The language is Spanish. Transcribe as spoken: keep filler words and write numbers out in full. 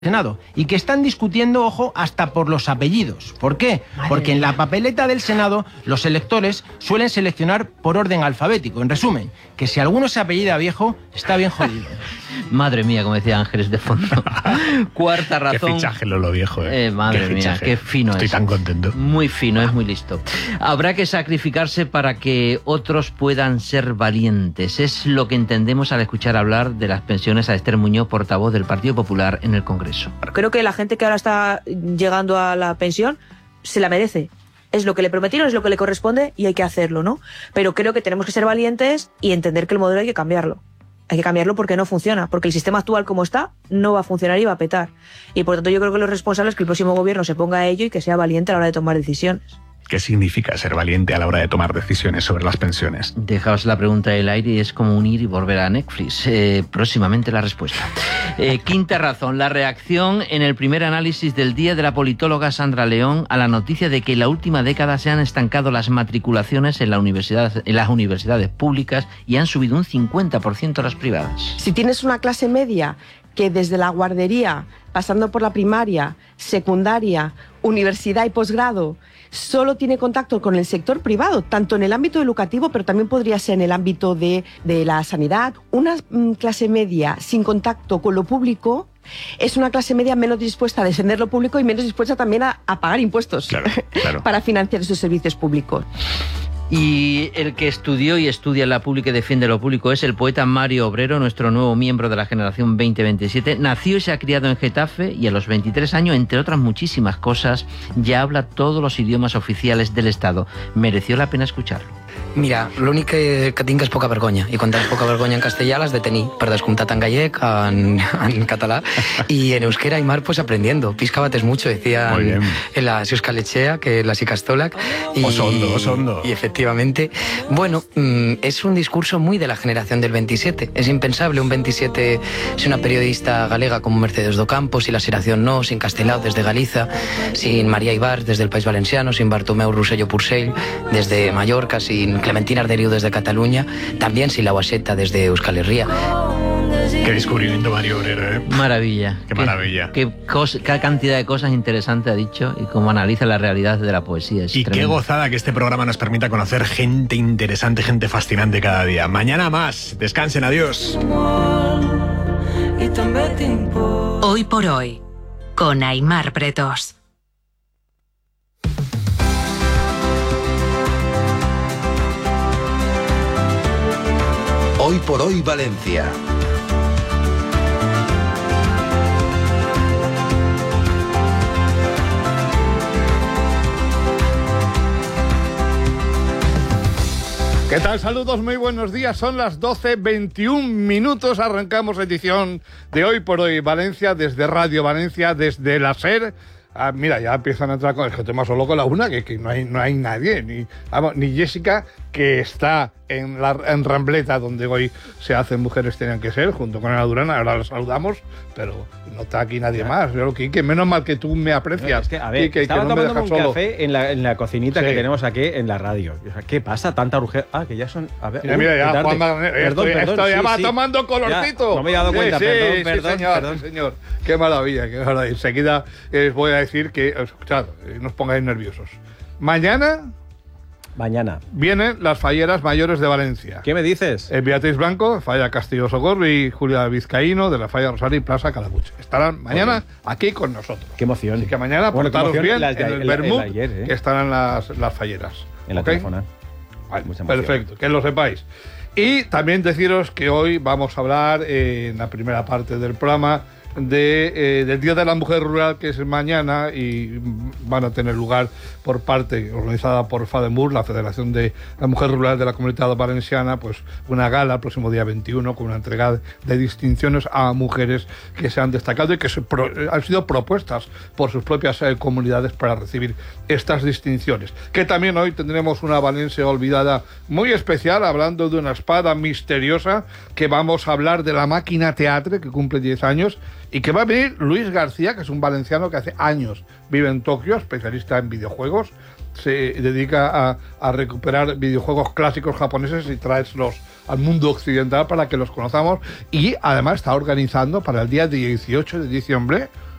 Senado y que están discutiendo, ojo, hasta por los apellidos. ¿Por qué? Madre Porque en la papeleta del Senado los electores suelen seleccionar por orden alfabético. En resumen, que si alguno se apellida Viejo, está bien jodido. Madre mía, como decía Ángeles de fondo. Cuarta razón. Qué fichaje Lolo Viejo, ¿eh? eh madre qué mía, fichaje. qué fino Estoy es. Estoy tan contento. Muy fino, es muy listo. Habrá que sacrificarse para que otros puedan ser valientes. Es lo que entendemos al escuchar hablar de las pensiones a Esther Muñoz, portavoz del Partido Popular en el Congreso. Creo que la gente que ahora está llegando a la pensión se la merece. Es lo que le prometieron, es lo que le corresponde y hay que hacerlo, ¿no? Pero creo que tenemos que ser valientes y entender que el modelo hay que cambiarlo. Hay que cambiarlo porque no funciona, porque el sistema actual como está no va a funcionar y va a petar. Y por tanto yo creo que lo responsable es que el próximo gobierno se ponga a ello y que sea valiente a la hora de tomar decisiones. ¿Qué significa ser valiente a la hora de tomar decisiones sobre las pensiones? Dejaos la pregunta del aire y es como unir y volver a Netflix. Eh, próximamente la respuesta. Eh, quinta razón, la reacción en el primer análisis del día de la politóloga Sandra León a la noticia de que en la última década se han estancado las matriculaciones en, la universidad, en las universidades públicas y han subido un cincuenta por ciento las privadas. Si tienes una clase media que desde la guardería, pasando por la primaria, secundaria, universidad y posgrado, solo tiene contacto con el sector privado, tanto en el ámbito educativo, pero también podría ser en el ámbito de, de la sanidad. Una mm, clase media sin contacto con lo público es una clase media menos dispuesta a defender lo público y menos dispuesta también a, a pagar impuestos, claro, claro. para financiar esos servicios públicos. Y el que estudió y estudia la pública y defiende lo público es el poeta Mario Obrero, nuestro nuevo miembro de la generación veinte veintisiete. Nació y se ha criado en Getafe y a los veintitrés años, entre otras muchísimas cosas, ya habla todos los idiomas oficiales del Estado. Mereció la pena escucharlo. Mira, l'únic que, que tinc és poca vergonya, i quan tens poca vergonya en castellà l'has de tenir, per descomptat en gallec, en, en català, y en euskera y mar pues aprendiendo. Pizka bat es mucho, decía en, en la Euskal Etxea, que la Ikastolak. Y, Osondo, osondo. Y efectivamente, bueno, es un discurso muy de la generación del veintisiete. Es impensable un veintisiete sin una periodista galega como Mercedes Docampo, sin la Xeración No, sin Castelao desde Galiza, sin María Ibar desde el País Valenciano, sin Bartomeu Rosselló Purcell desde Mallorca, sin Clementina Arderiu desde Cataluña, también sin la Guaseta desde Euskal Herria. Qué descubrimiento, Mario Obrero, ¿eh? Maravilla. Qué maravilla. Qué, qué, cosa, qué cantidad de cosas interesantes ha dicho y cómo analiza la realidad de la poesía. Es y tremendo. Qué gozada que este programa nos permita conocer gente interesante, gente fascinante cada día. Mañana más. Descansen, adiós. Hoy por hoy, con Aimar Bretos. Hoy por hoy Valencia. ¿Qué tal? Saludos, muy buenos días. Son las doce veintiún minutos. Arrancamos edición de Hoy por Hoy Valencia, desde Radio Valencia, desde la SER. Ah, mira, ya empiezan a entrar con el gente más solo con la una, que, que no hay no hay nadie, ni, vamos, ni Jessica, que está en la en Rambleta, donde hoy se hacen Mujeres Tenían que Ser, junto con Ana Durán. Ahora la saludamos, pero no está aquí nadie más. Yo, Quique, menos mal que tú me aprecias. No, es que, a ver, Quique, estaba que no me tomando dejas un solo. café en la, en la cocinita Sí. que tenemos aquí en la radio. O sea, ¿qué pasa? Tanta urgencia. Ah, que ya son... A ver, Mira, uy, mira, ya, qué tarde. Juan Magdalena, Perdón, esto, perdón, esto ya sí, va sí. tomando colorcito. Ya, no me he dado cuenta, sí, perdón, sí, perdón, sí, señor, perdón. sí, señor. Qué maravilla, qué maravilla. Enseguida eh, os voy a decir que, escuchad, eh, no os pongáis nerviosos. Mañana Mañana. vienen las falleras mayores de Valencia. ¿Qué me dices? Eh, Beatriz Blanco, Falla Castillo Socorro, y Julia Vizcaíno, de la Falla Rosario y Plaza Calabuch. Estarán mañana aquí con nosotros. Qué emoción. Así que mañana Bueno, qué portaros emoción bien las de- en el el- el Bermud, ayer, ¿eh? que estarán las, las falleras. En la ¿Ok? telefona. Vale, Mucha emoción. perfecto, que lo sepáis. Y también deciros que hoy vamos a hablar eh, en la primera parte del programa de, eh, del Día de la Mujer Rural, que es mañana, y van a tener lugar por parte organizada por FADEMUR, la Federación de la Mujer Rural de la Comunidad Valenciana, pues una gala el próximo día veintiuno con una entrega de distinciones a mujeres que se han destacado y que se pro, han sido propuestas por sus propias eh, comunidades para recibir estas distinciones. Que también hoy tendremos una Valencia olvidada muy especial, hablando de una espada misteriosa, que vamos a hablar de la Máquina Teatre, que cumple diez años, y que va a venir Luis García, que es un valenciano que hace años vive en Tokio, especialista en videojuegos, se dedica a, a recuperar videojuegos clásicos japoneses y traerlos al mundo occidental para que los conozcamos, y además está organizando para el día dieciocho de diciembre